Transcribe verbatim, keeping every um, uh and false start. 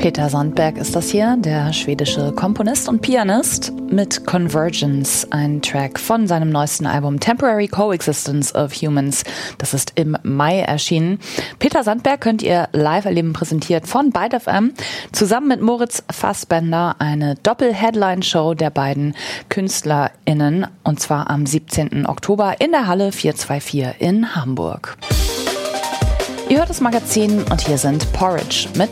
Peter Sandberg ist das hier, der schwedische Komponist und Pianist mit Convergence, ein Track von seinem neuesten Album Temporary Coexistence of Humans. Das ist im Mai erschienen. Peter Sandberg könnt ihr live erleben, präsentiert von Byte F M, zusammen mit Moritz Fassbender, eine Doppel-Headline-Show der beiden KünstlerInnen, und zwar am siebzehnten Oktober in der Halle vier zwei vier in Hamburg. Ihr hört das Magazin und hier sind Porridge mit